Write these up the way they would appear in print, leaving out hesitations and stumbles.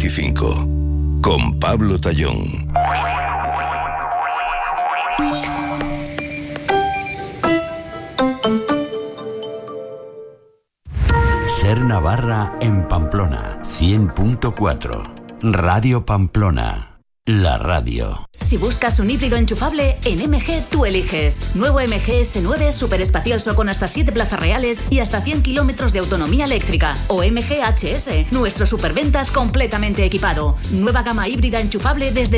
25. Con Pablo Tallón. Ser Navarra en Pamplona, 100.4. Radio Pamplona. La radio. Si buscas un híbrido enchufable, en MG tú eliges. Nuevo MG S9 superespacioso con hasta 7 plazas reales y hasta 100 kilómetros de autonomía eléctrica. O MG HS, nuestro superventas completamente equipado. Nueva gama híbrida enchufable desde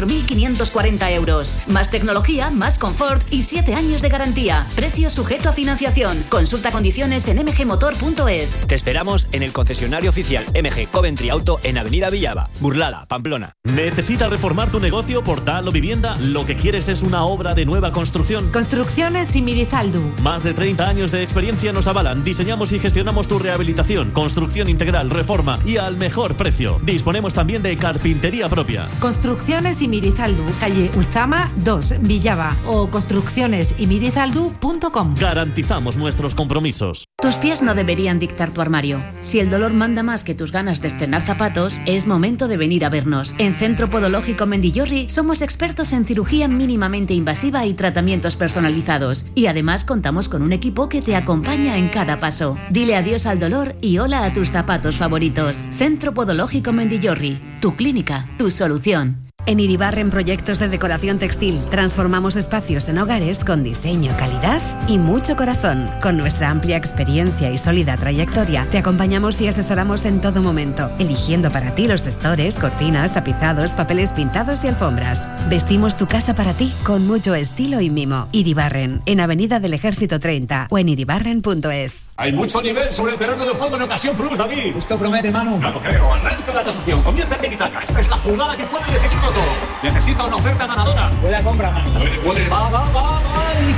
24.540 euros. Más tecnología, más confort y 7 años de garantía. Precio sujeto a financiación. Consulta condiciones en mgmotor.es. Te esperamos en el concesionario oficial MG Coventry Auto en Avenida Villava, Burlada, Pamplona. ¿Necesitas reformar tu negocio, portal o vivienda? Lo que quieres es una obra de nueva construcción. Construcciones Imirizaldu. Más de 30 años de experiencia nos avalan. Diseñamos y gestionamos tu rehabilitación, construcción integral, reforma y al mejor precio. Disponemos también de carpintería propia. Construcciones Imirizaldu, calle Ulzama 2, Villava, o construccionesimirizaldu.com. Garantizamos nuestros compromisos. Tus pies no deberían dictar tu armario. Si el dolor manda más que tus ganas de estrenar zapatos, es momento de venir a vernos. En Centro Podológico Mendillorri somos expertos en cirugía mínimamente invasiva y tratamientos personalizados. Y además contamos con un equipo que te acompaña en cada paso. Dile adiós al dolor y hola a tus zapatos favoritos. Centro Podológico Mendillorri. Tu clínica, tu solución. En Iribarren Proyectos de Decoración Textil transformamos espacios en hogares con diseño, calidad y mucho corazón. Con nuestra amplia experiencia y sólida trayectoria, te acompañamos y asesoramos en todo momento, eligiendo para ti los estores, cortinas, tapizados, papeles pintados y alfombras. Vestimos tu casa para ti con mucho estilo y mimo. Iribarren, en Avenida del Ejército 30 o en iribarren.es. Hay mucho nivel sobre el terreno de juego en Ocasión Plus, David. Esto promete, Manu. No lo creo. Arranca la tasación. Comienza el tiki-taka. Esta es la jugada que puede decidirlo todo. Necesita una oferta ganadora. Buena compra, Manu. Puede. Va. ¡Y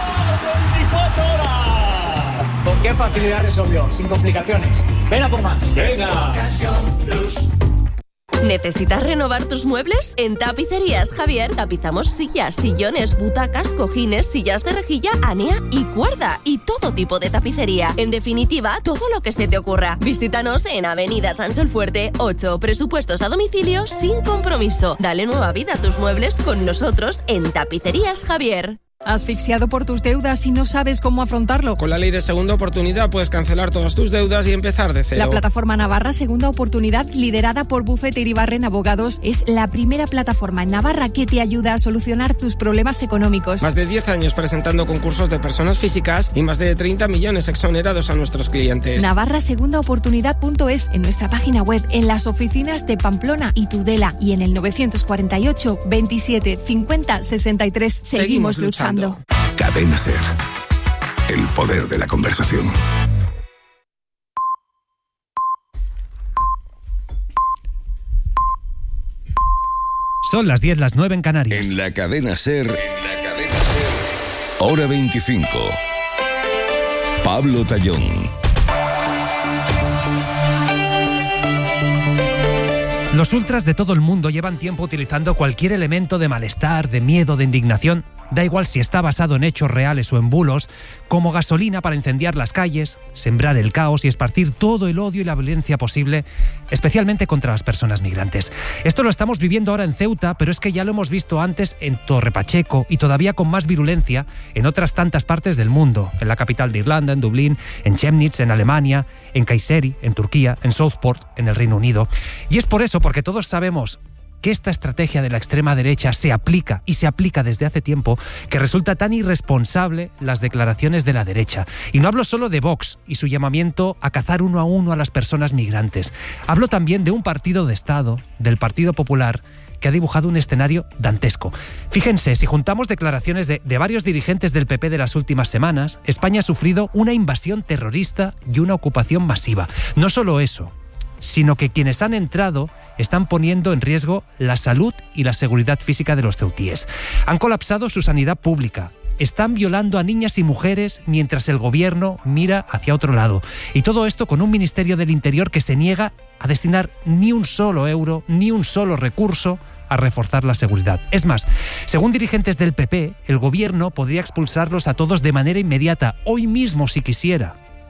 24 horas! ¿Con qué facilidad resolvió? Sin complicaciones. Ven a por más. Venga. Ocasión Plus. ¿Necesitas renovar tus muebles? En Tapicerías Javier tapizamos sillas, sillones, butacas, cojines, sillas de rejilla, anea y cuerda y todo tipo de tapicería. En definitiva, todo lo que se te ocurra. Visítanos en Avenida Sancho el Fuerte 8. Presupuestos a domicilio sin compromiso. Dale nueva vida a tus muebles con nosotros en Tapicerías Javier. ¿Asfixiado por tus deudas y no sabes cómo afrontarlo? Con la ley de segunda oportunidad puedes cancelar todas tus deudas y empezar de cero. La plataforma Navarra Segunda Oportunidad, liderada por Bufete Iribarren Abogados, es la primera plataforma en Navarra que te ayuda a solucionar tus problemas económicos. Más de 10 años presentando concursos de personas físicas y más de 30 millones exonerados a nuestros clientes. navarrasegundaoportunidad.es, en nuestra página web, en las oficinas de Pamplona y Tudela y en el 948 27 50 63. Seguimos luchando. Cadena SER. El poder de la conversación. Son las 10, las 9 en Canarias. En la cadena SER. Hora 25. Pablo Tallón. Los ultras de todo el mundo llevan tiempo utilizando cualquier elemento de malestar, de miedo, de indignación, da igual si está basado en hechos reales o en bulos, como gasolina para incendiar las calles, sembrar el caos y esparcir todo el odio y la violencia posible, especialmente contra las personas migrantes. Esto lo estamos viviendo ahora en Ceuta, pero es que ya lo hemos visto antes en Torre Pacheco y todavía con más virulencia en otras tantas partes del mundo, en la capital de Irlanda, en Dublín, en Chemnitz, en Alemania, en Kayseri, en Turquía, en Southport, en el Reino Unido. Y es por eso, porque todos sabemos que esta estrategia de la extrema derecha se aplica y se aplica desde hace tiempo, que resulta tan irresponsable las declaraciones de la derecha. Y no hablo solo de Vox y su llamamiento a cazar uno a uno a las personas migrantes. Hablo también de un partido de Estado, del Partido Popular, que ha dibujado un escenario dantesco. Fíjense, si juntamos declaraciones de varios dirigentes del PP de las últimas semanas, España ha sufrido una invasión terrorista y una ocupación masiva. No solo eso, sino que quienes han entrado están poniendo en riesgo la salud y la seguridad física de los ceutíes. Han colapsado su sanidad pública, están violando a niñas y mujeres mientras el gobierno mira hacia otro lado. Y todo esto con un Ministerio del Interior que se niega a destinar ni un solo euro, ni un solo recurso a reforzar la seguridad. Es más, según dirigentes del PP, el gobierno podría expulsarlos a todos de manera inmediata, hoy mismo si quisiera.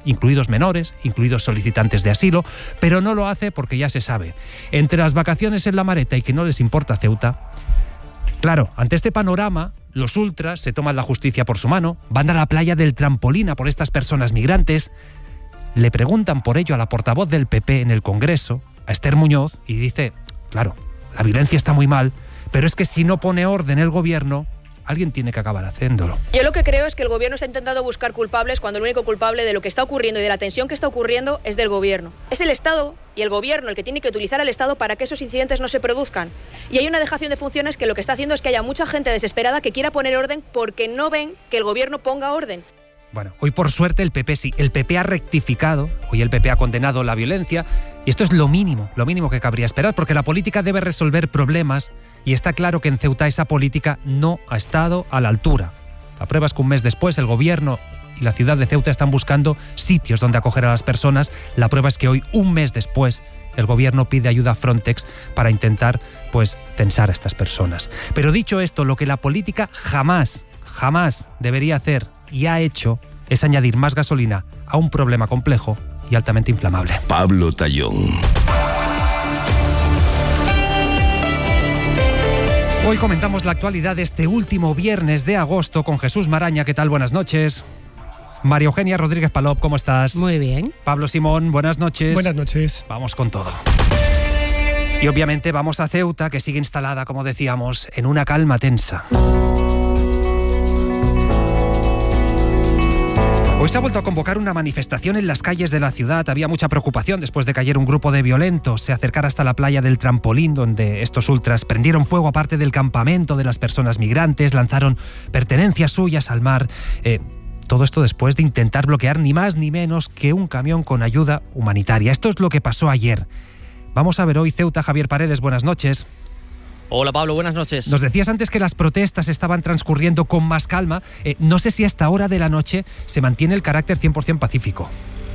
incluidos menores, incluidos solicitantes de asilo, pero no lo hace porque ya se sabe. Entre las vacaciones en La Mareta y que no les importa Ceuta, claro, ante este panorama, los ultras se toman la justicia por su mano, van a la playa del Trampolín a por estas personas migrantes, le preguntan por ello a la portavoz del PP en el Congreso, a Esther Muñoz, y dice, claro, la violencia está muy mal, pero es que si no pone orden el gobierno, alguien tiene que acabar haciéndolo. Yo lo que creo es que el gobierno está intentando buscar culpables cuando el único culpable de lo que está ocurriendo y de la tensión que está ocurriendo es del gobierno. Es el Estado y el gobierno el que tiene que utilizar al Estado para que esos incidentes no se produzcan. Y hay una dejación de funciones que lo que está haciendo es que haya mucha gente desesperada que quiera poner orden porque no ven que el gobierno ponga orden. Bueno, hoy por suerte el PP sí, el PP ha rectificado, hoy el PP ha condenado la violencia y esto es lo mínimo que cabría esperar porque la política debe resolver problemas y está claro que en Ceuta esa política no ha estado a la altura. La prueba es que un mes después el gobierno y la ciudad de Ceuta están buscando sitios donde acoger a las personas. La prueba es que hoy, un mes después, el gobierno pide ayuda a Frontex para intentar, censar a estas personas. Pero dicho esto, lo que la política jamás debería hacer y ha hecho es añadir más gasolina a un problema complejo y altamente inflamable. Pablo Tallón. Hoy comentamos la actualidad de este último viernes de agosto con Jesús Maraña. ¿Qué tal? Buenas noches. María Eugenia Rodríguez Palop, ¿cómo estás? Muy bien. Pablo Simón, buenas noches. Buenas noches. Vamos con todo. Y obviamente vamos a Ceuta, que sigue instalada, como decíamos, en una calma tensa. Hoy se ha vuelto a convocar una manifestación en las calles de la ciudad. Había mucha preocupación después de que ayer un grupo de violentos se acercara hasta la playa del Trampolín, donde estos ultras prendieron fuego a parte del campamento de las personas migrantes, lanzaron pertenencias suyas al mar. Todo esto después de intentar bloquear ni más ni menos que un camión con ayuda humanitaria. Esto es lo que pasó ayer. Vamos a ver hoy Ceuta. Javier Paredes, buenas noches. Hola Pablo, buenas noches. Nos decías antes que las protestas estaban transcurriendo con más calma. No sé si a esta hora de la noche se mantiene el carácter 100% pacífico.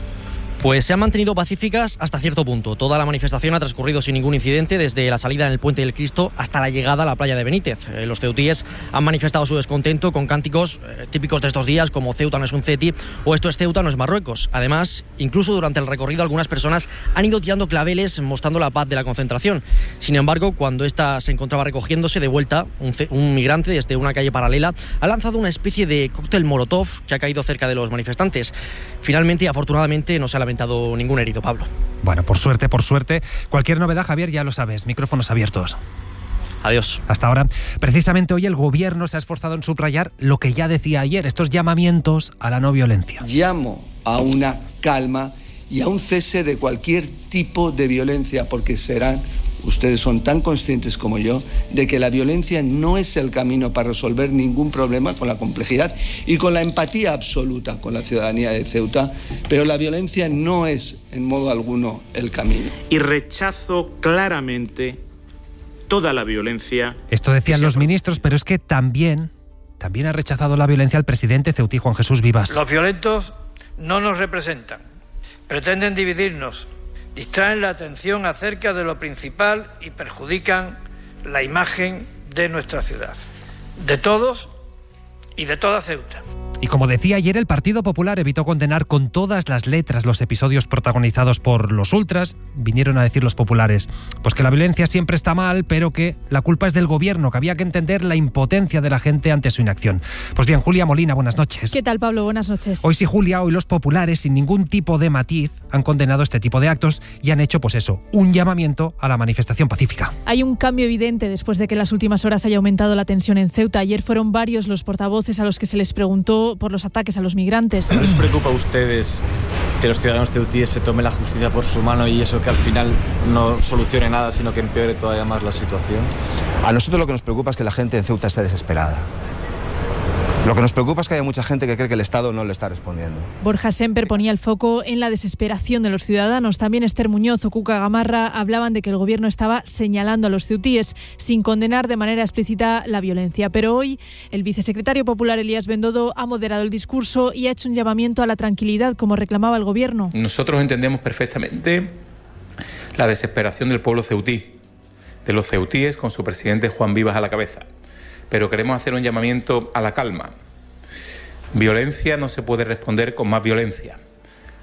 Pues se han mantenido pacíficas hasta cierto punto. Toda la manifestación ha transcurrido sin ningún incidente desde la salida en el Puente del Cristo hasta la llegada a la playa de Benítez. Los ceutíes han manifestado su descontento con cánticos típicos de estos días como Ceuta no es un CETI o esto es Ceuta no es Marruecos. Además, incluso durante el recorrido algunas personas han ido tirando claveles mostrando la paz de la concentración. Sin embargo, cuando esta se encontraba recogiéndose de vuelta, un migrante desde una calle paralela ha lanzado una especie de cóctel molotov que ha caído cerca de los manifestantes. Finalmente y afortunadamente no se ha lamentado ningún herido, Pablo. Bueno, por suerte. Cualquier novedad, Javier, ya lo sabes, micrófonos abiertos. Adiós. Hasta ahora. Precisamente hoy el gobierno se ha esforzado en subrayar lo que ya decía ayer, estos llamamientos a la no violencia. Llamo a una calma y a un cese de cualquier tipo de violencia, porque ustedes son tan conscientes como yo de que la violencia no es el camino para resolver ningún problema, con la complejidad y con la empatía absoluta con la ciudadanía de Ceuta, pero la violencia no es en modo alguno el camino. Y rechazo claramente toda la violencia. Esto decían los ministros, pero es que también ha rechazado la violencia el presidente ceutí Juan Jesús Vivas. Los violentos no nos representan, pretenden dividirnos, distraen la atención acerca de lo principal y perjudican la imagen de nuestra ciudad, de todos y de toda Ceuta. Y como decía ayer, el Partido Popular evitó condenar con todas las letras los episodios protagonizados por los ultras. Vinieron a decir los populares, pues que la violencia siempre está mal, pero que la culpa es del gobierno, que había que entender la impotencia de la gente ante su inacción. Pues bien, Julia Molina, buenas noches. ¿Qué tal, Pablo? Buenas noches. Hoy sí, Julia, hoy los populares, sin ningún tipo de matiz, han condenado este tipo de actos y han hecho, un llamamiento a la manifestación pacífica. Hay un cambio evidente después de que en las últimas horas haya aumentado la tensión en Ceuta. Ayer fueron varios los portavoces a los que se les preguntó por los ataques a los migrantes. ¿Les preocupa a ustedes que los ciudadanos ceutíes se tomen la justicia por su mano y eso que al final no solucione nada, sino que empeore todavía más la situación? A nosotros lo que nos preocupa es que la gente en Ceuta esté desesperada. Lo que nos preocupa es que haya mucha gente que cree que el Estado no le está respondiendo. Borja Semper ponía el foco en la desesperación de los ciudadanos. También Esther Muñoz o Cuca Gamarra hablaban de que el gobierno estaba señalando a los ceutíes sin condenar de manera explícita la violencia. Pero hoy el vicesecretario popular Elías Bendodo ha moderado el discurso y ha hecho un llamamiento a la tranquilidad, como reclamaba el gobierno. Nosotros entendemos perfectamente la desesperación del pueblo ceutí, de los ceutíes con su presidente Juan Vivas a la cabeza. Pero queremos hacer un llamamiento a la calma. Violencia no se puede responder con más violencia.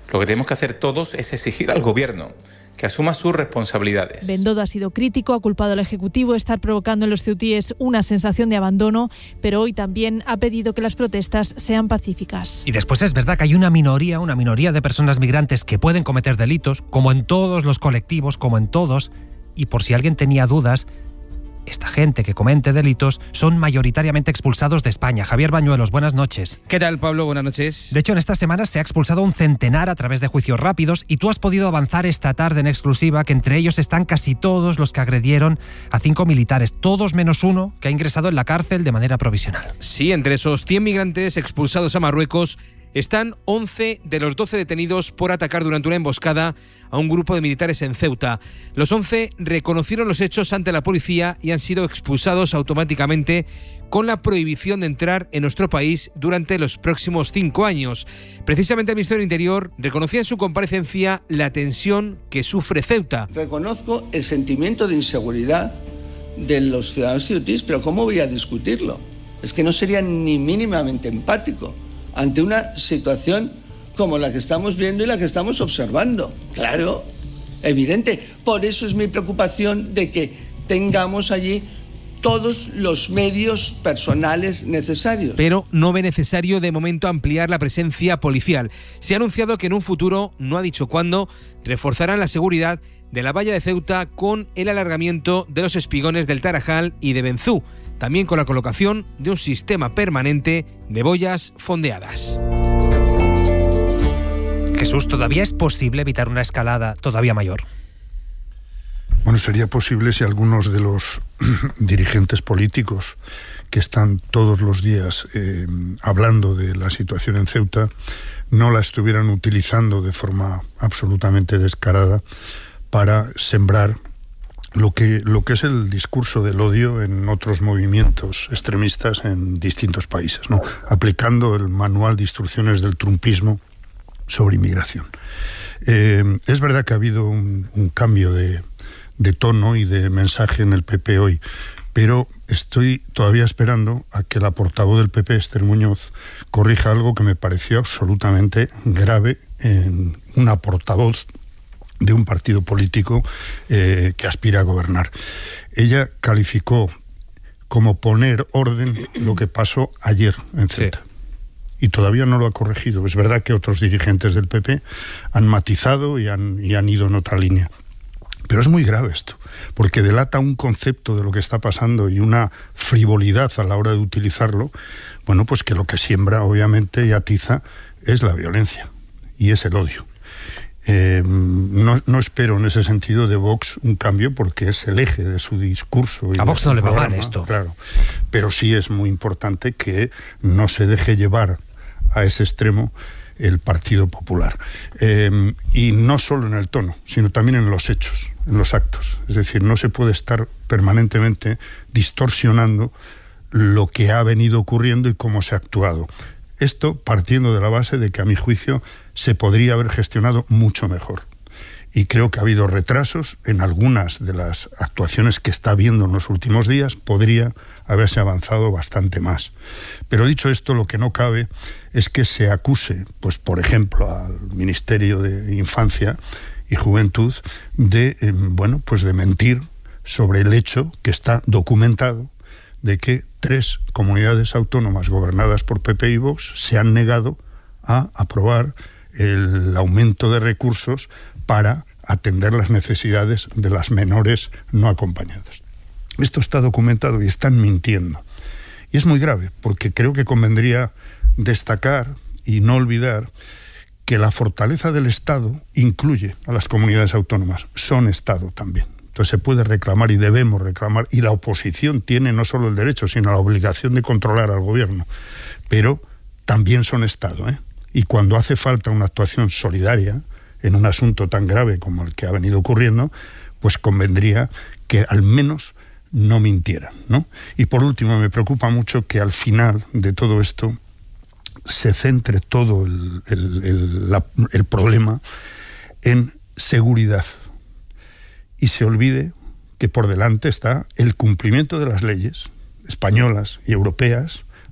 Lo que tenemos que hacer todos es exigir al Gobierno que asuma sus responsabilidades. Bendodo ha sido crítico, ha culpado al Ejecutivo de estar provocando en los ceutíes una sensación de abandono, pero hoy también ha pedido que las protestas sean pacíficas. Y después es verdad que hay una minoría de personas migrantes que pueden cometer delitos, como en todos los colectivos, como en todos, y por si alguien tenía dudas, esta gente que comete delitos son mayoritariamente expulsados de España. Javier Bañuelos, buenas noches. ¿Qué tal, Pablo? Buenas noches. De hecho, en esta semana se ha expulsado un centenar a través de juicios rápidos y tú has podido avanzar esta tarde en exclusiva que entre ellos están casi todos los que agredieron a 5 militares, todos menos uno que ha ingresado en la cárcel de manera provisional. Sí, entre esos 100 migrantes expulsados a Marruecos están 11 de los 12 detenidos por atacar durante una emboscada a un grupo de militares en Ceuta. Los 11 reconocieron los hechos ante la policía y han sido expulsados automáticamente con la prohibición de entrar en nuestro país durante los próximos 5 años. Precisamente el Ministerio del Interior reconocía en su comparecencia la tensión que sufre Ceuta. Reconozco el sentimiento de inseguridad de los ciudadanos ceutíes, pero ¿cómo voy a discutirlo? Es que no sería ni mínimamente empático ante una situación como la que estamos viendo y la que estamos observando. Claro, evidente. Por eso es mi preocupación de que tengamos allí todos los medios personales necesarios. Pero no ve necesario de momento ampliar la presencia policial. Se ha anunciado que en un futuro, no ha dicho cuándo, reforzarán la seguridad de la valla de Ceuta con el alargamiento de los espigones del Tarajal y de Benzú, también con la colocación de un sistema permanente de boyas fondeadas. Jesús, ¿todavía es posible evitar una escalada todavía mayor? Bueno, sería posible si algunos de los dirigentes políticos que están todos los días hablando de la situación en Ceuta no la estuvieran utilizando de forma absolutamente descarada para sembrar lo que es el discurso del odio en otros movimientos extremistas en distintos países, ¿no? Aplicando el manual de instrucciones del trumpismo sobre inmigración. Es verdad que ha habido un cambio de tono y de mensaje en el PP hoy, pero estoy todavía esperando a que la portavoz del PP, Esther Muñoz, corrija algo que me pareció absolutamente grave en una portavoz de un partido político que aspira a gobernar. Ella calificó como poner orden lo que pasó ayer en Ceuta. Sí. Y todavía no lo ha corregido. Es verdad que otros dirigentes del PP han matizado y han ido en otra línea. Pero es muy grave esto, porque delata un concepto de lo que está pasando y una frivolidad a la hora de utilizarlo, bueno, pues que lo que siembra, obviamente, y atiza es la violencia y es el odio. No espero en ese sentido de Vox un cambio porque es el eje de su discurso. Y a Vox no le va mal esto. Claro, pero sí es muy importante que no se deje llevar a ese extremo el Partido Popular. Y no solo en el tono, sino también en los hechos, en los actos. Es decir, no se puede estar permanentemente distorsionando lo que ha venido ocurriendo y cómo se ha actuado. Esto partiendo de la base de que, a mi juicio, se podría haber gestionado mucho mejor. Y creo que ha habido retrasos en algunas de las actuaciones que está habiendo en los últimos días. Podría haberse avanzado bastante más. Pero dicho esto, lo que no cabe es que se acuse, pues por ejemplo, al Ministerio de Infancia y Juventud de mentir sobre el hecho que está documentado de que 3 comunidades autónomas gobernadas por PP y Vox se han negado a aprobar el aumento de recursos para atender las necesidades de las menores no acompañadas. Esto está documentado y están mintiendo. Y es muy grave, porque creo que convendría destacar y no olvidar que la fortaleza del Estado incluye a las comunidades autónomas. Son Estado también. Entonces se puede reclamar y debemos reclamar, y la oposición tiene no solo el derecho, sino la obligación de controlar al gobierno. Pero también son Estado, ¿eh? Y cuando hace falta una actuación solidaria en un asunto tan grave como el que ha venido ocurriendo, pues convendría que al menos no mintieran, ¿no? Y por último, me preocupa mucho que al final de todo esto se centre todo el problema en seguridad y se olvide que por delante está el cumplimiento de las leyes españolas y europeas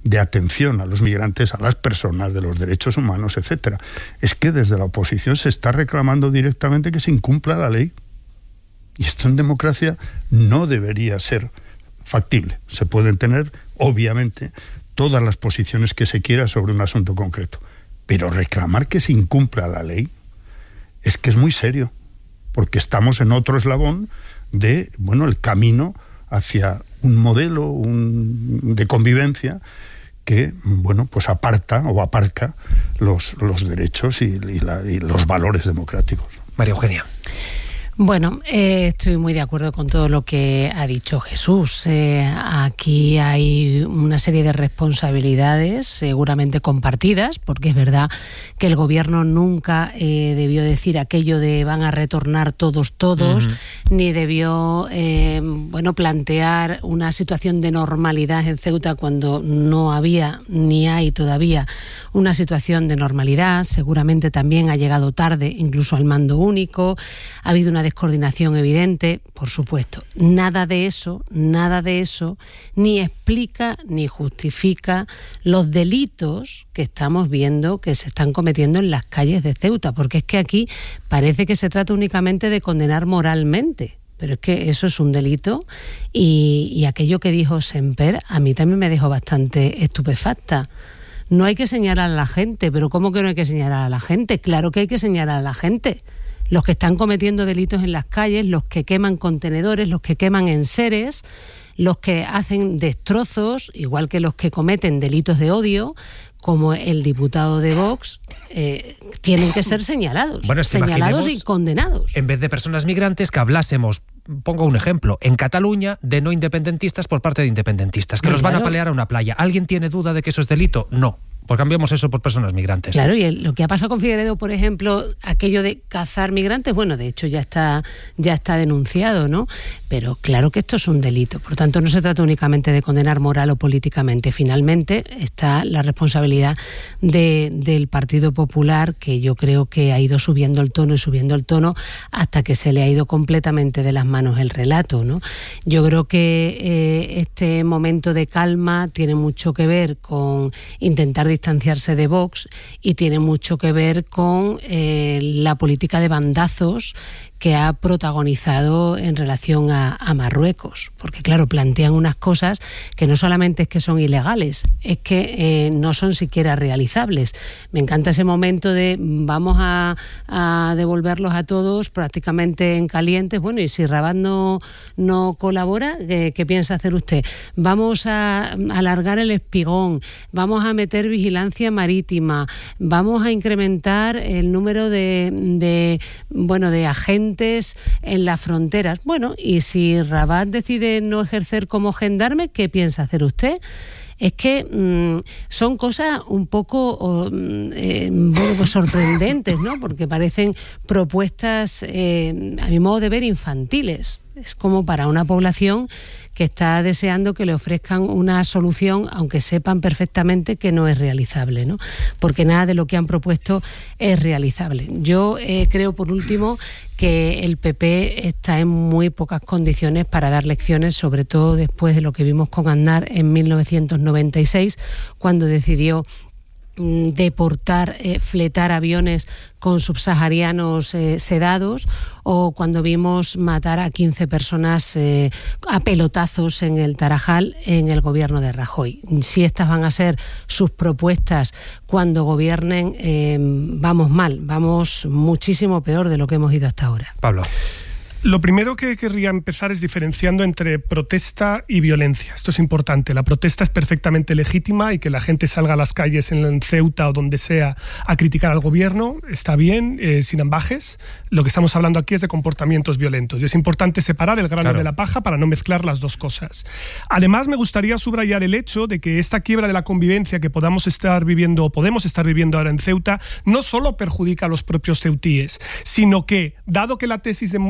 de atención a los migrantes, a las personas, de los derechos humanos, etcétera. Es que desde la oposición se está reclamando directamente que se incumpla la ley. Y esto en democracia no debería ser factible. Se pueden tener, obviamente, todas las posiciones que se quiera sobre un asunto concreto. Pero reclamar que se incumpla la ley es que es muy serio, porque estamos en otro eslabón de, el camino hacia un modelo de convivencia que, pues aparta o aparca los derechos y los valores democráticos. María Eugenia. Bueno, estoy muy de acuerdo con todo lo que ha dicho Jesús. Aquí hay una serie de responsabilidades seguramente compartidas, porque es verdad que el gobierno nunca debió decir aquello de van a retornar todos, ni debió plantear una situación de normalidad en Ceuta cuando no había ni hay todavía una situación de normalidad. Seguramente también ha llegado tarde incluso al mando único, ha habido una descoordinación evidente, por supuesto. Nada de eso ni explica ni justifica los delitos que estamos viendo que se están cometiendo en las calles de Ceuta, porque es que aquí parece que se trata únicamente de condenar moralmente, pero es que eso es un delito y aquello que dijo Semper a mí también me dejó bastante estupefacta. No hay que señalar a la gente, pero ¿cómo que no hay que señalar a la gente? Claro que hay que señalar a la gente. Los que están cometiendo delitos en las calles, los que queman contenedores, los que queman enseres, los que hacen destrozos, igual que los que cometen delitos de odio, como el diputado de Vox, tienen que ser señalados, señalados y condenados. En vez de personas migrantes, que hablásemos, pongo un ejemplo, en Cataluña, de no independentistas por parte de independentistas, que los van a palear a una playa. ¿Alguien tiene duda de que eso es delito? No. Pues cambiamos eso por personas migrantes. Claro, y lo que ha pasado con Figueredo, por ejemplo, aquello de cazar migrantes, de hecho ya está denunciado, ¿no? Pero claro que esto es un delito. Por tanto, no se trata únicamente de condenar moral o políticamente. Finalmente está la responsabilidad del Partido Popular, que yo creo que ha ido subiendo el tono hasta que se le ha ido completamente de las manos el relato, ¿no? Yo creo que este momento de calma tiene mucho que ver con intentar distanciarse de Vox y tiene mucho que ver con la política de bandazos que ha protagonizado en relación a Marruecos, porque claro, plantean unas cosas que no solamente es que son ilegales, es que no son siquiera realizables. Me encanta ese momento de vamos a devolverlos a todos prácticamente en caliente. Bueno, y si Rabat no colabora, ¿qué piensa hacer usted? Vamos a alargar el espigón, vamos a meter vigilancia marítima, vamos a incrementar el número de agentes en las fronteras. Bueno, y si Rabat decide no ejercer como gendarme, ¿qué piensa hacer usted? Es que son cosas un poco sorprendentes, ¿no? Porque parecen propuestas, a mi modo de ver, infantiles. Es como para una población que está deseando que le ofrezcan una solución, aunque sepan perfectamente que no es realizable, ¿no? Porque nada de lo que han propuesto es realizable. Yo creo, por último, que el PP está en muy pocas condiciones para dar lecciones, sobre todo después de lo que vimos con Aznar en 1996, cuando decidió deportar, fletar aviones con subsaharianos sedados, o cuando vimos matar a 15 personas a pelotazos en el Tarajal en el gobierno de Rajoy. Si estas van a ser sus propuestas cuando gobiernen, vamos mal, vamos muchísimo peor de lo que hemos ido hasta ahora. Pablo. Lo primero que querría empezar es diferenciando entre protesta y violencia. Esto es importante. La protesta es perfectamente legítima y que la gente salga a las calles en Ceuta o donde sea a criticar al gobierno está bien, sin ambajes. Lo que estamos hablando aquí es de comportamientos violentos y es importante separar el grano de la paja para no mezclar las dos cosas. Además, me gustaría subrayar el hecho de que esta quiebra de la convivencia que podemos estar viviendo ahora en Ceuta no solo perjudica a los propios ceutíes, sino que, dado que la tesis de la mayoría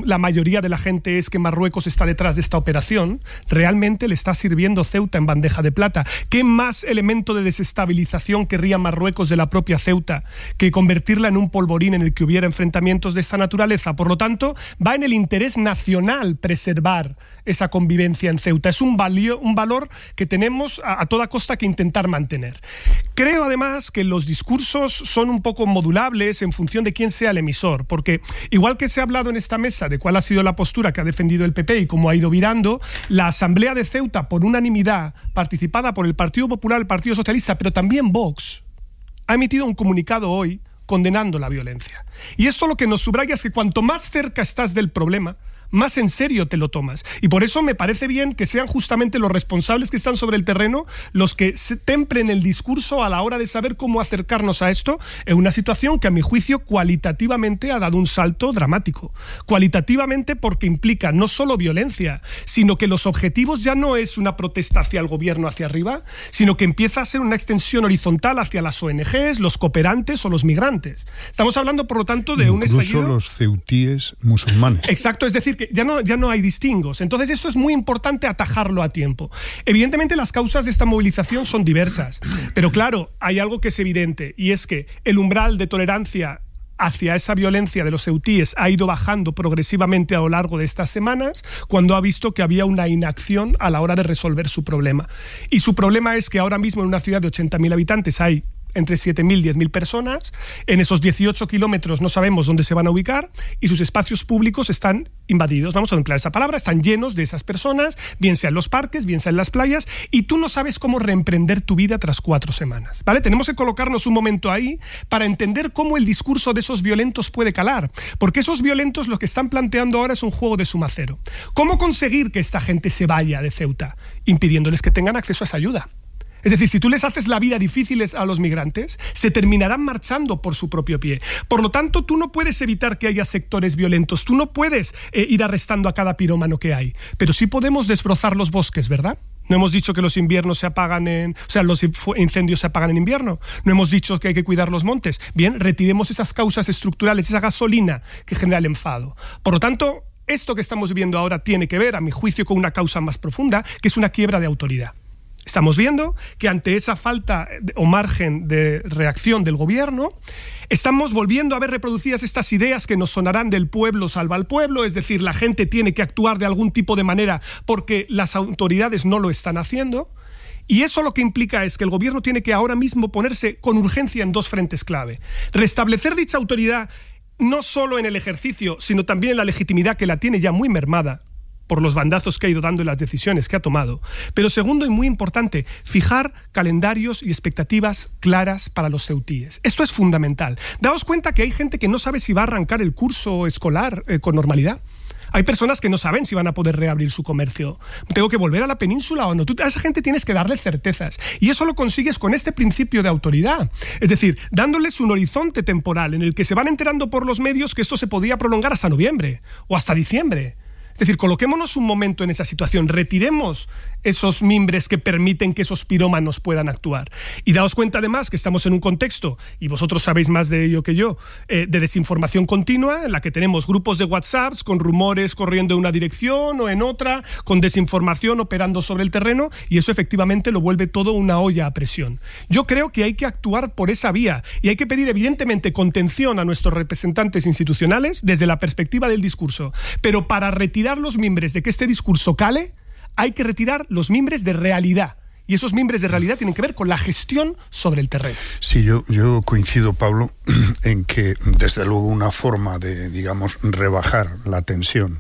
mayoría de la gente es que Marruecos está detrás de esta operación, realmente le está sirviendo Ceuta en bandeja de plata. ¿Qué más elemento de desestabilización querría Marruecos de la propia Ceuta que convertirla en un polvorín en el que hubiera enfrentamientos de esta naturaleza? Por lo tanto, va en el interés nacional preservar esa convivencia en Ceuta. Es un valor que tenemos a toda costa que intentar mantener. Creo además que los discursos son un poco modulables en función de quién sea el emisor, porque igual que se ha hablado en esta mesa de cuál ha sido la postura que ha defendido el PP y cómo ha ido virando, la Asamblea de Ceuta, por unanimidad, participada por el Partido Popular, el Partido Socialista, pero también Vox, ha emitido un comunicado hoy condenando la violencia. Y esto lo que nos subraya es que cuanto más cerca estás del problema, más en serio te lo tomas. Y por eso me parece bien que sean justamente los responsables que están sobre el terreno los que se tempren el discurso a la hora de saber cómo acercarnos a esto en una situación que a mi juicio cualitativamente ha dado un salto dramático. Cualitativamente porque implica no solo violencia, sino que los objetivos ya no es una protesta hacia el gobierno hacia arriba, sino que empieza a ser una extensión horizontal hacia las ONGs, los cooperantes o los migrantes. Estamos hablando, por lo tanto, de un estallido... Incluso los ceutíes musulmanes. Exacto, es decir, que ya no hay distingos. Entonces esto es muy importante atajarlo a tiempo. Evidentemente las causas de esta movilización son diversas, pero claro, hay algo que es evidente y es que el umbral de tolerancia hacia esa violencia de los ceutíes ha ido bajando progresivamente a lo largo de estas semanas cuando ha visto que había una inacción a la hora de resolver su problema. Y su problema es que ahora mismo en una ciudad de 80.000 habitantes hay entre 7.000 y 10.000 personas, en esos 18 kilómetros no sabemos dónde se van a ubicar y sus espacios públicos están invadidos, vamos a emplear esa palabra, están llenos de esas personas, bien sea en los parques, bien sea en las playas, y tú no sabes cómo reemprender tu vida tras 4 semanas, ¿vale? Tenemos que colocarnos un momento ahí para entender cómo el discurso de esos violentos puede calar, porque esos violentos lo que están planteando ahora es un juego de suma cero. ¿Cómo conseguir que esta gente se vaya de Ceuta? Impidiéndoles que tengan acceso a esa ayuda. Es decir, si tú les haces la vida difícil a los migrantes, se terminarán marchando por su propio pie. Por lo tanto, tú no puedes evitar que haya sectores violentos, tú no puedes ir arrestando a cada pirómano que hay, pero sí podemos desbrozar los bosques, ¿verdad? No hemos dicho que los inviernos se apagan los incendios se apagan en invierno. No hemos dicho que hay que cuidar los montes. Bien, retiremos esas causas estructurales, esa gasolina que genera el enfado. Por lo tanto, esto que estamos viviendo ahora tiene que ver, a mi juicio, con una causa más profunda, que es una quiebra de autoridad. Estamos viendo que ante esa falta o margen de reacción del gobierno, estamos volviendo a ver reproducidas estas ideas que nos sonarán del pueblo salva al pueblo, es decir, la gente tiene que actuar de algún tipo de manera porque las autoridades no lo están haciendo. Y eso lo que implica es que el gobierno tiene que ahora mismo ponerse con urgencia en 2 frentes clave. Restablecer dicha autoridad no solo en el ejercicio, sino también en la legitimidad que la tiene ya muy mermada por los bandazos que ha ido dando y las decisiones que ha tomado. Pero segundo y muy importante, fijar calendarios y expectativas claras para los ceutíes. Esto es fundamental. Daos cuenta que hay gente que no sabe si va a arrancar el curso escolar con normalidad. Hay personas que no saben si van a poder reabrir su comercio. ¿Tengo que volver a la península o no? Tú a esa gente tienes que darle certezas. Y eso lo consigues con este principio de autoridad. Es decir, dándoles un horizonte temporal en el que se van enterando por los medios que esto se podía prolongar hasta noviembre o hasta diciembre. Es decir, coloquémonos un momento en esa situación, retiremos esos mimbres que permiten que esos pirómanos puedan actuar. Y daos cuenta además que estamos en un contexto, y vosotros sabéis más de ello que yo, de desinformación continua, en la que tenemos grupos de WhatsApps con rumores corriendo en una dirección o en otra, con desinformación operando sobre el terreno, y eso efectivamente lo vuelve todo una olla a presión. Yo creo que hay que actuar por esa vía, y hay que pedir evidentemente contención a nuestros representantes institucionales desde la perspectiva del discurso, pero para retirar los mimbres de que este discurso cale, hay que retirar los mimbres de realidad. Y esos mimbres de realidad tienen que ver con la gestión sobre el terreno. Sí, yo coincido, Pablo, en que desde luego una forma de, digamos, rebajar la tensión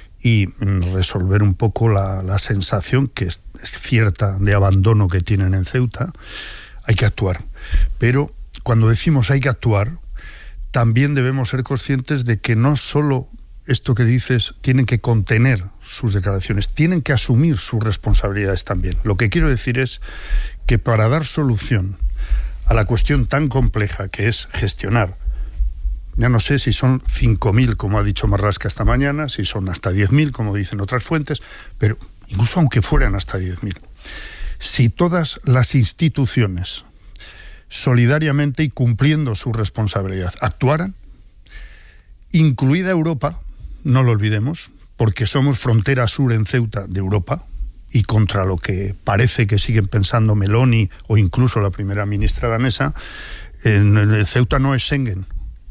y resolver un poco la sensación que es cierta de abandono que tienen en Ceuta, hay que actuar. Pero cuando decimos hay que actuar, también debemos ser conscientes de que no solo esto que dices tienen que contener sus declaraciones, tienen que asumir sus responsabilidades también. Lo que quiero decir es que para dar solución a la cuestión tan compleja que es gestionar, ya no sé si son 5.000, como ha dicho Marlaska esta mañana, si son hasta 10.000, como dicen otras fuentes, pero incluso aunque fueran hasta 10.000, si todas las instituciones solidariamente y cumpliendo su responsabilidad actuaran, incluida Europa, no lo olvidemos, porque somos frontera sur en Ceuta de Europa, y contra lo que parece que siguen pensando Meloni o incluso la primera ministra danesa, en Ceuta no es Schengen,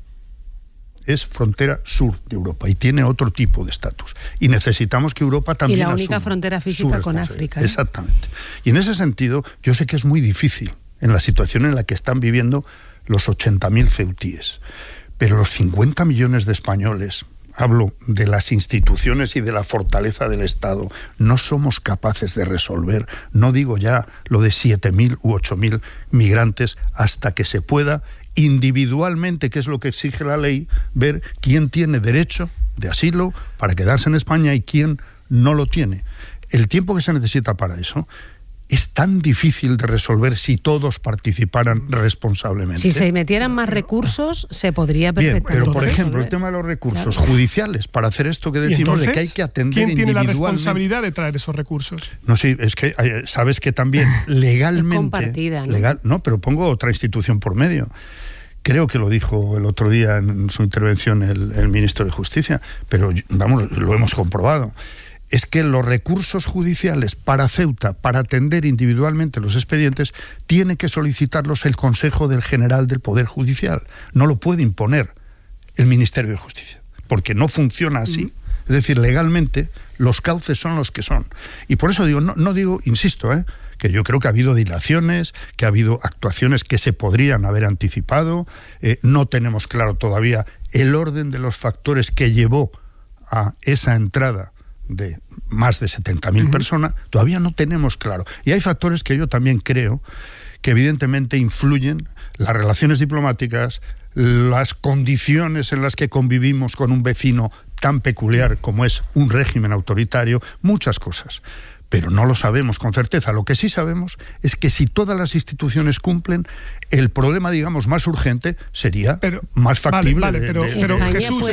es frontera sur de Europa y tiene otro tipo de estatus. Y necesitamos que Europa también asuma. Y la única frontera física con África. Exactamente. Y en ese sentido, yo sé que es muy difícil en la situación en la que están viviendo los 80.000 ceutíes, pero los 50 millones de españoles, hablo de las instituciones y de la fortaleza del Estado, no somos capaces de resolver, no digo ya lo de 7.000 u 8.000 migrantes, hasta que se pueda individualmente, que es lo que exige la ley, ver quién tiene derecho de asilo para quedarse en España y quién no lo tiene. El tiempo que se necesita para eso es tan difícil de resolver si todos participaran responsablemente. Si se metieran más recursos, se podría perfectamente. Bien, pero por ejemplo, el tema de los recursos judiciales para hacer esto que decimos de que hay que atender individualmente. ¿Quién tiene la responsabilidad de traer esos recursos? No, sí, es que sabes que también legalmente... Es compartida, ¿no? No, pero pongo otra institución por medio. Creo que lo dijo el otro día en su intervención el ministro de Justicia, pero vamos, lo hemos comprobado. Es que los recursos judiciales para Ceuta, para atender individualmente los expedientes, tiene que solicitarlos el Consejo del General del Poder Judicial. No lo puede imponer el Ministerio de Justicia, porque no funciona así. Es decir, legalmente los cauces son los que son. Y por eso digo, no digo, insisto, que yo creo que ha habido dilaciones, que ha habido actuaciones que se podrían haber anticipado. No tenemos claro todavía el orden de los factores que llevó a esa entrada de más de 70.000 personas, todavía no tenemos claro. Y hay factores que yo también creo que evidentemente influyen, las relaciones diplomáticas, las condiciones en las que convivimos con un vecino tan peculiar como es un régimen autoritario, muchas cosas. Pero no lo sabemos con certeza. Lo que sí sabemos es que si todas las instituciones cumplen, el problema, digamos, más urgente sería más factible. Pero Jesús,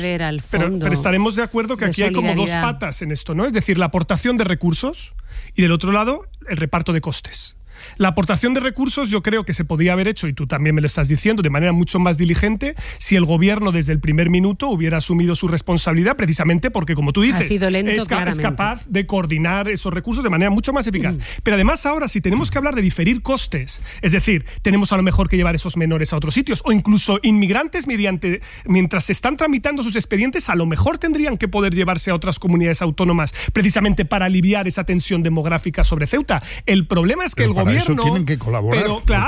estaremos de acuerdo que aquí hay como dos patas en esto, ¿no? Es decir, la aportación de recursos y del otro lado el reparto de costes. La aportación de recursos yo creo que se podía haber hecho, y tú también me lo estás diciendo, de manera mucho más diligente si el gobierno desde el primer minuto hubiera asumido su responsabilidad, precisamente porque, como tú dices, es capaz de coordinar esos recursos de manera mucho más eficaz. Pero además ahora, si tenemos que hablar de diferir costes, es decir, tenemos a lo mejor que llevar esos menores a otros sitios, o incluso inmigrantes mientras se están tramitando sus expedientes, a lo mejor tendrían que poder llevarse a otras comunidades autónomas, precisamente para aliviar esa tensión demográfica sobre Ceuta. El problema es que el gobierno... Eso tienen que colaborar.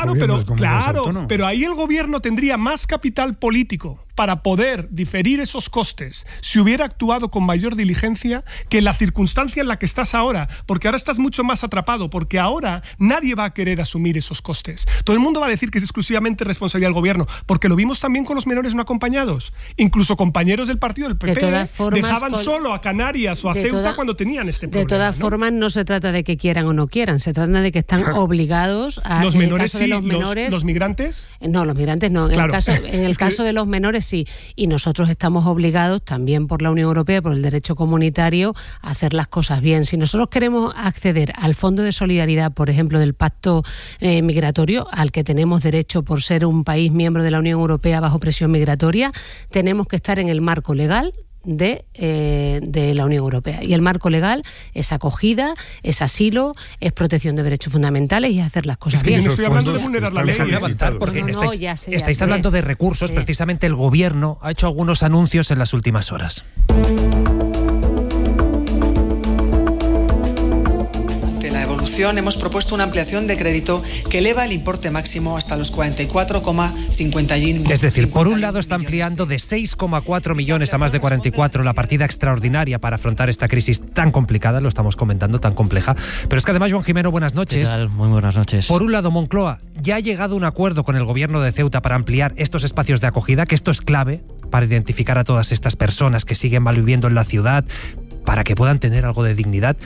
Pero ahí el gobierno tendría más capital político para poder diferir esos costes si hubiera actuado con mayor diligencia que en la circunstancia en la que estás ahora, porque ahora estás mucho más atrapado, porque ahora nadie va a querer asumir esos costes. Todo el mundo va a decir que es exclusivamente responsabilidad del gobierno, porque lo vimos también con los menores no acompañados. Incluso compañeros del partido del PP dejaban solo a Canarias o a Ceuta cuando tenían este problema. De todas formas, no se trata de que quieran o no quieran, se trata de que están obligados a... Los menores sí, los migrantes... No, los migrantes no. En el caso de los menores sí, y nosotros estamos obligados también por la Unión Europea, por el derecho comunitario, a hacer las cosas bien. Si nosotros queremos acceder al Fondo de Solidaridad, por ejemplo, del Pacto Migratorio, al que tenemos derecho por ser un país miembro de la Unión Europea bajo presión migratoria, tenemos que estar en el marco legal de la Unión Europea. Y el marco legal es acogida, es asilo, es protección de derechos fundamentales y es hacer las cosas bien. Yo no estoy hablando de vulnerar la ley. Estáis hablando de recursos. Precisamente el gobierno ha hecho algunos anuncios en las últimas horas. Hemos propuesto una ampliación de crédito que eleva el importe máximo hasta los 44,51. Es decir, por un lado está ampliando de 6,4 millones a más de 44 la partida extraordinaria para afrontar esta crisis tan complicada, lo estamos comentando, tan compleja. Pero es que además, Joan Jimeno, buenas noches. ¿Qué tal? Muy buenas noches. Por un lado, Moncloa ya ha llegado a un acuerdo con el gobierno de Ceuta para ampliar estos espacios de acogida, que esto es clave para identificar a todas estas personas que siguen malviviendo en la ciudad, para que puedan tener algo de dignidad.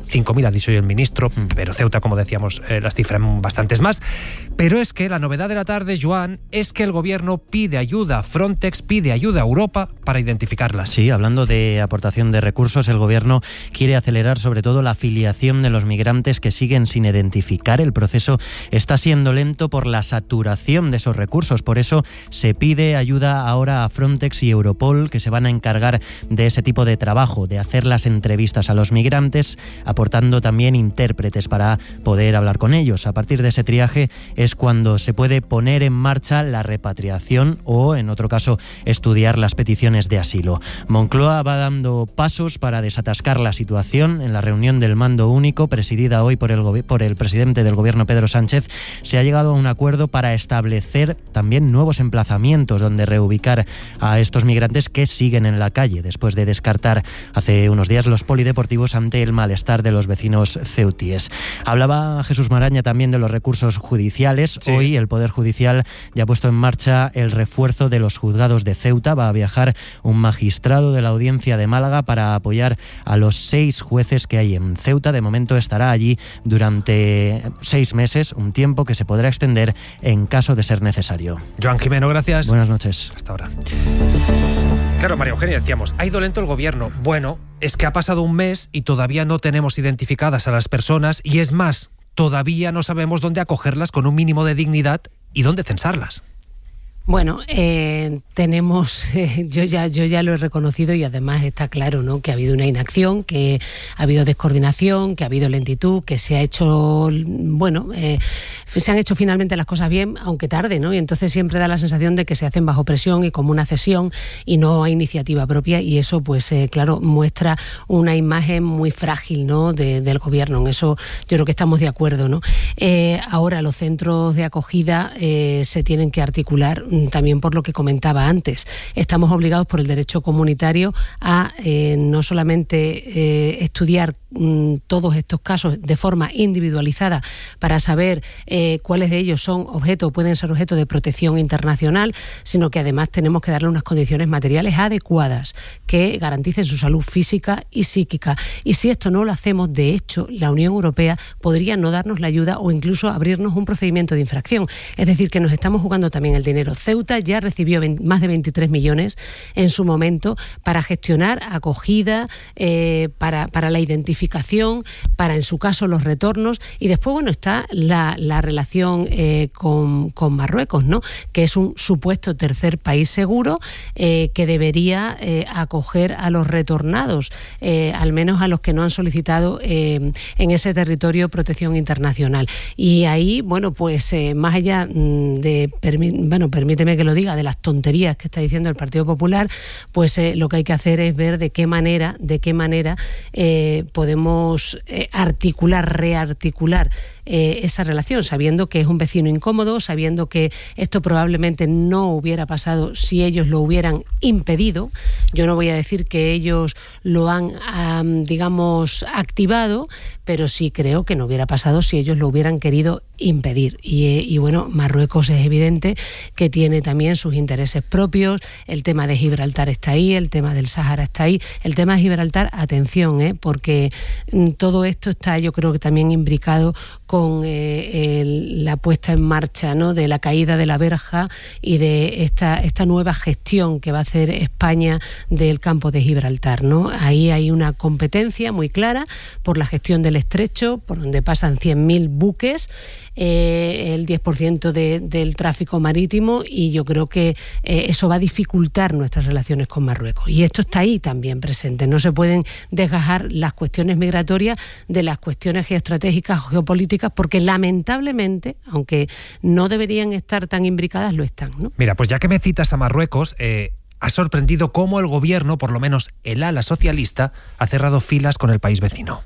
5.000 ha dicho hoy el ministro, pero Ceuta, como decíamos, las cifran bastantes más. Pero es que la novedad de la tarde, Joan, es que el gobierno pide ayuda, Frontex pide ayuda a Europa para identificarlas. Sí, hablando de aportación de recursos, el gobierno quiere acelerar sobre todo la afiliación de los migrantes que siguen sin identificar. El proceso está siendo lento por la saturación de esos recursos. Por eso se pide ayuda ahora a Frontex y Europol, que se van a encargar de ese tipo de trabajo, de hacer las entrevistas a los migrantes, aportando también intérpretes para poder hablar con ellos. A partir de ese triaje es cuando se puede poner en marcha la repatriación o, en otro caso, estudiar las peticiones de asilo. Moncloa va dando pasos para desatascar la situación. En la reunión del Mando Único, presidida hoy por el presidente del Gobierno, Pedro Sánchez, se ha llegado a un acuerdo para establecer también nuevos emplazamientos donde reubicar a estos migrantes que siguen en la calle, después de descartar hace unos días los polideportivos ante el malestar de los vecinos ceutíes. Hablaba Jesús Maraña también de los recursos judiciales. Sí. Hoy el Poder Judicial ya ha puesto en marcha el refuerzo de los juzgados de Ceuta. Va a viajar un magistrado de la Audiencia de Málaga para apoyar a los 6 jueces que hay en Ceuta. De momento estará allí durante 6 meses, un tiempo que se podrá extender en caso de ser necesario. Joan Jimeno, gracias. Buenas noches. Hasta ahora. Claro, María Eugenia, decíamos, ha ido lento el gobierno. Bueno, es que ha pasado un mes y todavía no tenemos identificadas a las personas y es más, todavía no sabemos dónde acogerlas con un mínimo de dignidad y dónde censarlas. Bueno, tenemos, yo ya lo he reconocido y además está claro, ¿no?, que ha habido una inacción, que ha habido descoordinación, que ha habido lentitud, que se ha hecho, se han hecho finalmente las cosas bien, aunque tarde, ¿no? Y entonces siempre da la sensación de que se hacen bajo presión y como una cesión y no hay iniciativa propia y eso, pues claro, muestra una imagen muy frágil, ¿no?, del gobierno. En eso yo creo que estamos de acuerdo, ¿no? Ahora los centros de acogida se tienen que articular también por lo que comentaba antes. Estamos obligados por el derecho comunitario a no solamente estudiar todos estos casos de forma individualizada para saber cuáles de ellos son objeto o pueden ser objeto de protección internacional, sino que además tenemos que darle unas condiciones materiales adecuadas que garanticen su salud física y psíquica. Y si esto no lo hacemos, de hecho, la Unión Europea podría no darnos la ayuda o incluso abrirnos un procedimiento de infracción. Es decir, que nos estamos jugando también el dinero. Ceuta ya recibió más de 23 millones en su momento para gestionar acogida, para la identificación, para en su caso los retornos y después, bueno, está la relación con Marruecos, ¿no?, que es un supuesto tercer país seguro que debería acoger a los retornados, al menos a los que no han solicitado en ese territorio protección internacional. Y ahí, bueno, pues más allá de, permíteme que lo diga, de las tonterías que está diciendo el Partido Popular, pues lo que hay que hacer es ver de qué manera podemos rearticular esa relación, sabiendo que es un vecino incómodo, sabiendo que esto probablemente no hubiera pasado si ellos lo hubieran impedido. Yo no voy a decir que ellos lo han, activado, pero sí creo que no hubiera pasado si ellos lo hubieran querido impedir. Y bueno, Marruecos es evidente que tiene también sus intereses propios. El tema de Gibraltar está ahí, el tema del Sáhara está ahí. El tema de Gibraltar, atención, porque todo esto está, yo creo que también imbricado con la puesta en marcha, ¿no?, de la caída de la verja y de esta nueva gestión que va a hacer España del campo de Gibraltar, ¿no? Ahí hay una competencia muy clara por la gestión del estrecho, por donde pasan 100.000 buques, el 10% del tráfico marítimo, y yo creo que eso va a dificultar nuestras relaciones con Marruecos. Y esto está ahí también presente. No se pueden desgajar las cuestiones migratorias de las cuestiones geoestratégicas o geopolíticas, porque lamentablemente, aunque no deberían estar tan imbricadas, lo están, ¿no? Mira, pues ya que me citas a Marruecos, ha sorprendido cómo el gobierno, por lo menos el ala socialista, ha cerrado filas con el país vecino.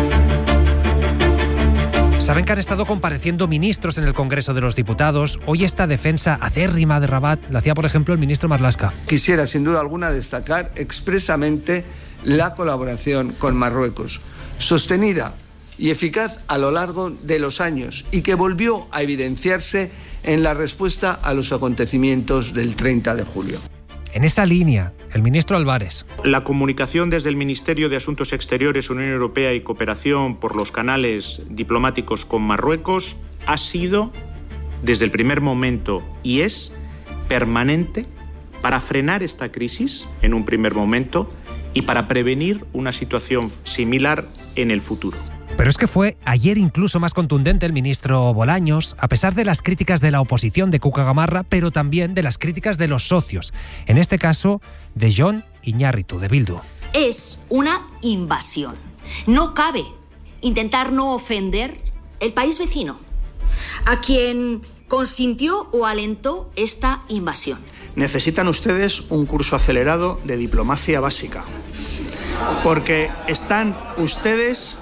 Saben que han estado compareciendo ministros en el Congreso de los Diputados. Hoy esta defensa acérrima de Rabat la hacía, por ejemplo, el ministro Marlaska. Quisiera, sin duda alguna, destacar expresamente la colaboración con Marruecos, sostenida y eficaz a lo largo de los años y que volvió a evidenciarse en la respuesta a los acontecimientos del 30 de julio. En esa línea, el ministro Álvarez. La comunicación desde el Ministerio de Asuntos Exteriores, Unión Europea y Cooperación por los canales diplomáticos con Marruecos ha sido, desde el primer momento, y es permanente para frenar esta crisis en un primer momento y para prevenir una situación similar en el futuro. Pero es que fue ayer incluso más contundente el ministro Bolaños, a pesar de las críticas de la oposición de Cuca Gamarra, pero también de las críticas de los socios, en este caso de Jon Iñárritu, de Bildu. Es una invasión. No cabe intentar no ofender el país vecino, a quien consintió o alentó esta invasión. Necesitan ustedes un curso acelerado de diplomacia básica, porque están ustedes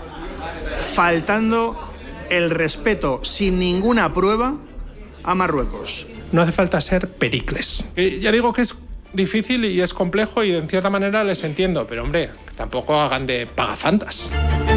faltando el respeto sin ninguna prueba a Marruecos. No hace falta ser Pericles. Ya digo que es difícil y es complejo y en cierta manera les entiendo, pero hombre, tampoco hagan de pagafantas.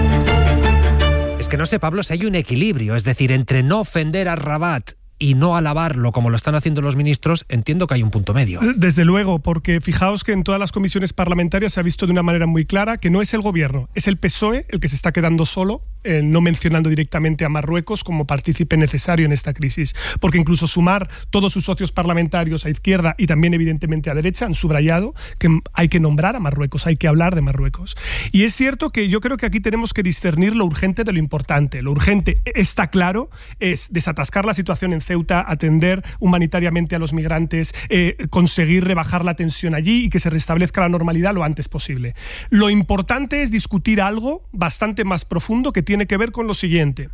Es que no sé, Pablo, si hay un equilibrio, es decir, entre no ofender a Rabat y no alabarlo como lo están haciendo los ministros, entiendo que hay un punto medio. Desde luego, porque fijaos que en todas las comisiones parlamentarias se ha visto de una manera muy clara que no es el gobierno, es el PSOE el que se está quedando solo, no mencionando directamente a Marruecos como partícipe necesario en esta crisis. Porque incluso sumar todos sus socios parlamentarios a izquierda y también evidentemente a derecha han subrayado que hay que nombrar a Marruecos, hay que hablar de Marruecos. Y es cierto que yo creo que aquí tenemos que discernir lo urgente de lo importante. Lo urgente, está claro, es desatascar la situación en Ceuta, atender humanitariamente a los migrantes, conseguir rebajar la tensión allí y que se restablezca la normalidad lo antes posible. Lo importante es discutir algo bastante más profundo que tiene que ver con lo siguiente.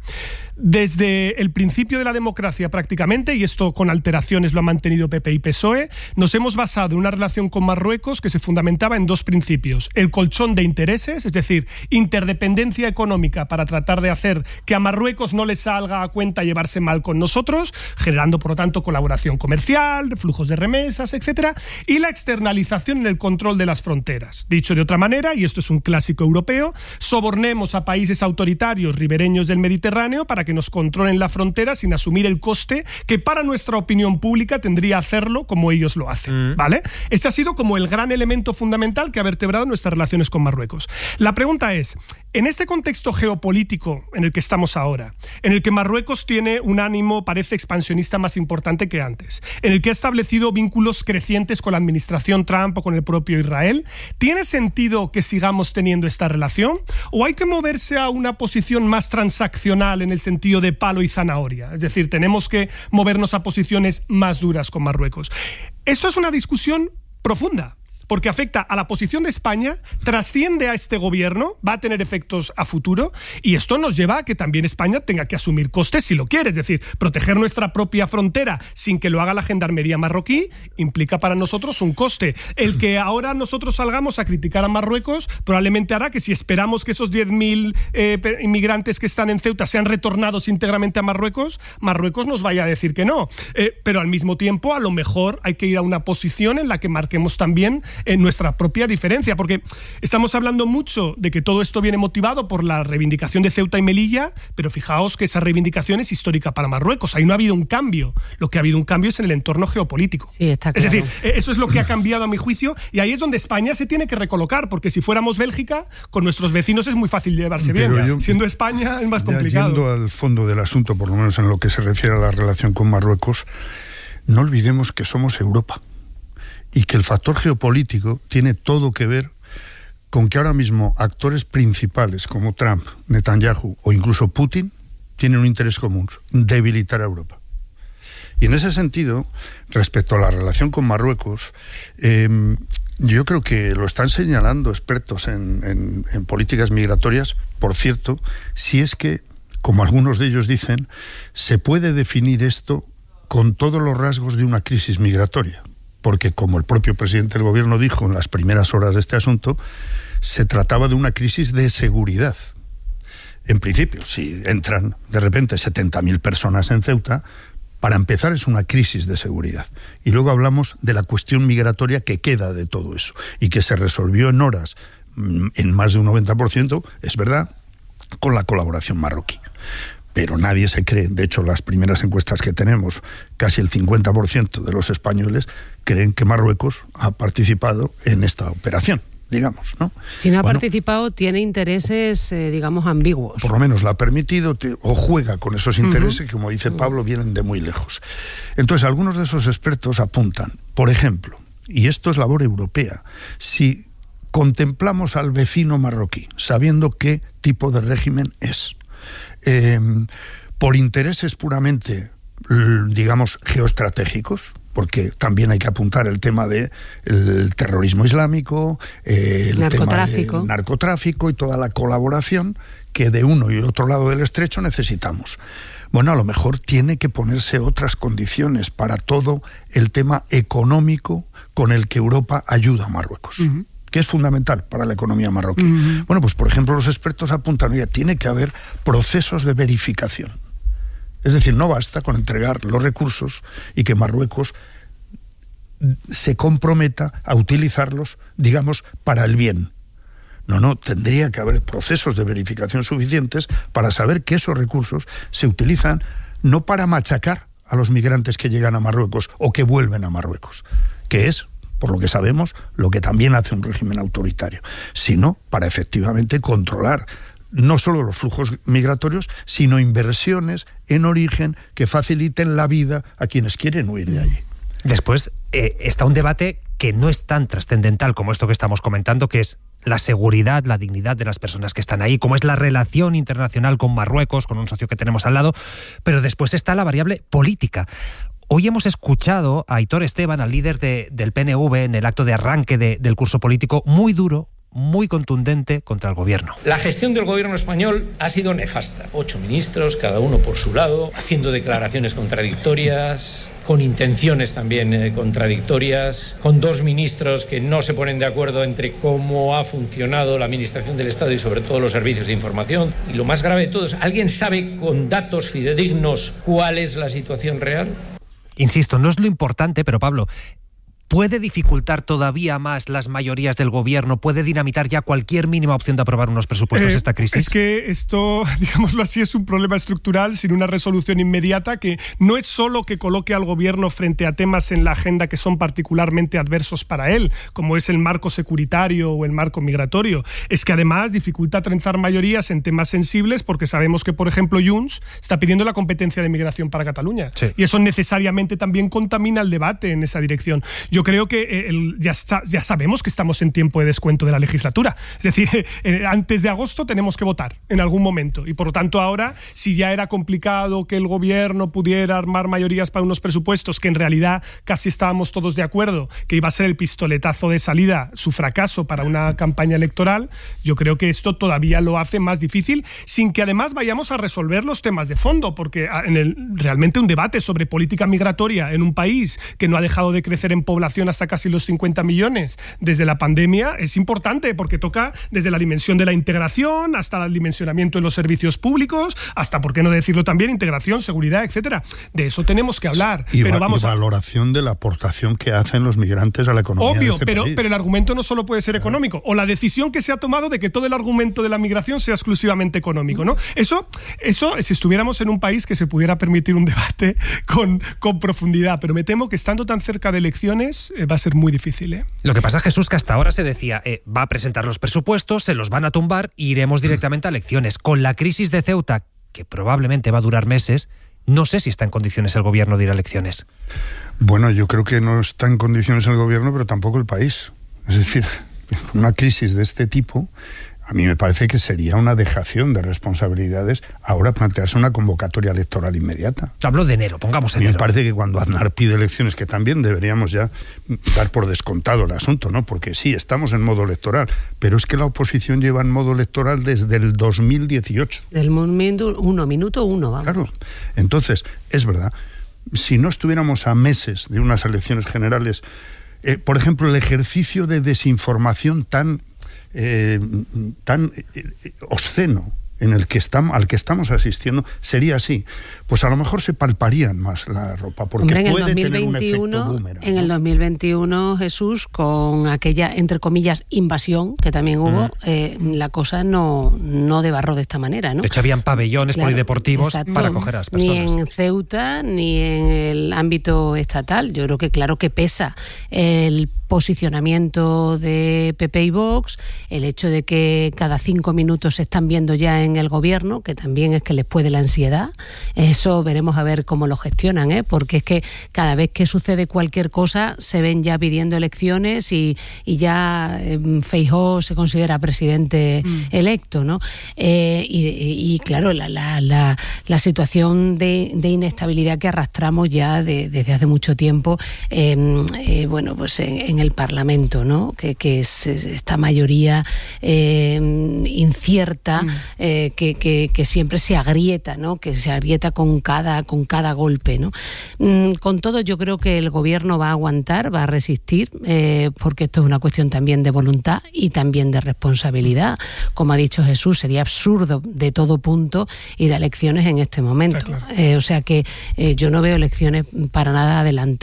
Desde el principio de la democracia prácticamente, y esto con alteraciones lo han mantenido PP y PSOE, nos hemos basado en una relación con Marruecos que se fundamentaba en dos principios. El colchón de intereses, es decir, interdependencia económica para tratar de hacer que a Marruecos no le salga a cuenta llevarse mal con nosotros, generando por lo tanto colaboración comercial, flujos de remesas, etcétera, y la externalización en el control de las fronteras. Dicho de otra manera, y esto es un clásico europeo, sobornemos a países autoritarios ribereños del Mediterráneo para que nos controlen la frontera sin asumir el coste que para nuestra opinión pública tendría hacerlo como ellos lo hacen, ¿vale? Este ha sido como el gran elemento fundamental que ha vertebrado nuestras relaciones con Marruecos. La pregunta es, en este contexto geopolítico en el que estamos ahora, en el que Marruecos tiene un ánimo, parece expansionista más importante que antes, en el que ha establecido vínculos crecientes con la administración Trump o con el propio Israel, ¿tiene sentido que sigamos teniendo esta relación? ¿O hay que moverse a una posición más transaccional en el sentido de palo y zanahoria? Es decir, tenemos que movernos a posiciones más duras con Marruecos. Esto es una discusión profunda, porque afecta a la posición de España, trasciende a este gobierno, va a tener efectos a futuro, y esto nos lleva a que también España tenga que asumir costes si lo quiere. Es decir, proteger nuestra propia frontera sin que lo haga la gendarmería marroquí implica para nosotros un coste. El que ahora nosotros salgamos a criticar a Marruecos probablemente hará que si esperamos que esos 10.000 inmigrantes que están en Ceuta sean retornados íntegramente a Marruecos, Marruecos nos vaya a decir que no. Pero al mismo tiempo, a lo mejor hay que ir a una posición en la que marquemos también en nuestra propia diferencia, porque estamos hablando mucho de que todo esto viene motivado por la reivindicación de Ceuta y Melilla, pero fijaos que esa reivindicación es histórica para Marruecos. Ahí no ha habido un cambio. Lo que ha habido un cambio es en el entorno geopolítico. Sí, está claro. Es decir, eso es lo que ha cambiado a mi juicio, y ahí es donde España se tiene que recolocar, porque si fuéramos Bélgica, con nuestros vecinos es muy fácil llevarse bien. Siendo España es más complicado. Yendo al fondo del asunto, por lo menos en lo que se refiere a la relación con Marruecos, no olvidemos que somos Europa. Y que el factor geopolítico tiene todo que ver con que ahora mismo actores principales como Trump, Netanyahu o incluso Putin tienen un interés común: debilitar a Europa. Y en ese sentido, respecto a la relación con Marruecos, yo creo que lo están señalando expertos en políticas migratorias. Por cierto, si es que, como algunos de ellos dicen, se puede definir esto con todos los rasgos de una crisis migratoria. Porque, como el propio presidente del gobierno dijo en las primeras horas de este asunto, se trataba de una crisis de seguridad. En principio, si entran de repente 70.000 personas en Ceuta, para empezar es una crisis de seguridad. Y luego hablamos de la cuestión migratoria que queda de todo eso y que se resolvió en horas, en más de un 90%, es verdad, con la colaboración marroquí. pero nadie se cree. De hecho, las primeras encuestas que tenemos, casi el 50% de los españoles creen que Marruecos ha participado en esta operación, digamos, ¿no? Si no ha participado, tiene intereses, digamos, ambiguos. Por lo menos la ha permitido o juega con esos intereses que, como dice Pablo, vienen de muy lejos. Entonces, algunos de esos expertos apuntan, por ejemplo, y esto es labor europea, si contemplamos al vecino marroquí, sabiendo qué tipo de régimen es, por intereses puramente, digamos, geoestratégicos, porque también hay que apuntar el tema del terrorismo islámico, el narcotráfico. Tema del narcotráfico y toda la colaboración que de uno y otro lado del estrecho necesitamos. Bueno, a lo mejor tiene que ponerse otras condiciones para todo el tema económico con el que Europa ayuda a Marruecos. Que es fundamental para la economía marroquí. Bueno, pues por ejemplo los expertos apuntan, oye, tiene que haber procesos de verificación. Es decir, no basta con entregar los recursos y que Marruecos se comprometa a utilizarlos, digamos, para el bien. No, tendría que haber procesos de verificación suficientes para saber que esos recursos se utilizan no para machacar a los migrantes que llegan a Marruecos o que vuelven a Marruecos, que es, por lo que sabemos, lo que también hace un régimen autoritario, sino para efectivamente controlar no solo los flujos migratorios, sino inversiones en origen que faciliten la vida a quienes quieren huir de allí. Después está un debate que no es tan trascendental como esto que estamos comentando, que es la seguridad, la dignidad de las personas que están ahí, cómo es la relación internacional con Marruecos, con un socio que tenemos al lado, pero después está la variable política. Hoy hemos escuchado a Aitor Esteban, al líder del PNV, en el acto de arranque del curso político, muy duro, muy contundente contra el gobierno. La gestión del gobierno español ha sido nefasta. 8 ministros, cada uno por su lado, haciendo declaraciones contradictorias, con intenciones también contradictorias, con 2 ministros que no se ponen de acuerdo entre cómo ha funcionado la administración del Estado y sobre todo los servicios de información. Y lo más grave de todo es, ¿alguien sabe con datos fidedignos cuál es la situación real? Insisto, no es lo importante, pero Pablo, ¿puede dificultar todavía más las mayorías del gobierno? ¿Puede dinamitar ya cualquier mínima opción de aprobar unos presupuestos esta crisis? Es que esto, digámoslo así, es un problema estructural sin una resolución inmediata, que no es solo que coloque al gobierno frente a temas en la agenda que son particularmente adversos para él, como es el marco securitario o el marco migratorio. Es que además dificulta trenzar mayorías en temas sensibles, porque sabemos que, por ejemplo, Junts está pidiendo la competencia de migración para Cataluña. Sí. Y eso necesariamente también contamina el debate en esa dirección. Yo creo que ya sabemos que estamos en tiempo de descuento de la legislatura. Es decir, antes de agosto tenemos que votar en algún momento. Y por lo tanto ahora, si ya era complicado que el gobierno pudiera armar mayorías para unos presupuestos, que en realidad casi estábamos todos de acuerdo que iba a ser el pistoletazo de salida, su fracaso para una campaña electoral, yo creo que esto todavía lo hace más difícil, sin que además vayamos a resolver los temas de fondo, porque realmente un debate sobre política migratoria en un país que no ha dejado de crecer en población hasta casi los 50 millones desde la pandemia es importante, porque toca desde la dimensión de la integración hasta el dimensionamiento de los servicios públicos, hasta, por qué no decirlo también, integración, seguridad, etcétera. De eso tenemos que hablar. Y valoración de la aportación que hacen los migrantes a la economía. Obvio, de este país. Pero el argumento no solo puede ser económico, o la decisión que se ha tomado de que todo el argumento de la migración sea exclusivamente económico, ¿no? Eso si estuviéramos en un país que se pudiera permitir un debate con profundidad, pero me temo que estando tan cerca de elecciones va a ser muy difícil, ¿eh? Lo que pasa, Jesús, que hasta ahora se decía, va a presentar los presupuestos, se los van a tumbar e iremos directamente a elecciones. Con la crisis de Ceuta, que probablemente va a durar meses, no sé si está en condiciones el gobierno de ir a elecciones. Bueno, yo creo que no está en condiciones el gobierno, pero tampoco el país. Es decir, una crisis de este tipo, a mí me parece que sería una dejación de responsabilidades ahora plantearse una convocatoria electoral inmediata. Hablo de enero, pongamos enero. A mí me parece que cuando Aznar pide elecciones, que también deberíamos ya dar por descontado el asunto, ¿no? Porque sí, estamos en modo electoral, pero es que la oposición lleva en modo electoral desde el 2018. Del minuto uno, vamos. Claro. Entonces, es verdad, si no estuviéramos a meses de unas elecciones generales, por ejemplo, el ejercicio de desinformación tan obsceno al que estamos asistiendo sería así, pues a lo mejor se palparían más la ropa, porque puede tener un efecto boomerang. En el 2021, Jesús, con aquella, entre comillas, invasión que también hubo, la cosa no debarró de esta manera, ¿no? De hecho, habían pabellones polideportivos para acoger a las personas. Ni en Ceuta, ni en el ámbito estatal. Yo creo que claro que pesa el posicionamiento de PP y Vox, el hecho de que cada 5 minutos se están viendo ya en el gobierno, que también es que les puede la ansiedad. Eso veremos a ver cómo lo gestionan, porque es que cada vez que sucede cualquier cosa se ven ya pidiendo elecciones y ya Feijóo se considera presidente electo, ¿no? Y claro, la situación de inestabilidad que arrastramos ya desde hace mucho tiempo, bueno, pues en el Parlamento, ¿no? Que es esta mayoría incierta, que siempre se agrieta, ¿no? Que se agrieta con cada golpe, ¿no? Con todo, yo creo que el gobierno va a aguantar, va a resistir, porque esto es una cuestión también de voluntad y también de responsabilidad. Como ha dicho Jesús, sería absurdo de todo punto ir a elecciones en este momento. Claro. O sea que yo no veo elecciones para nada adelantadas.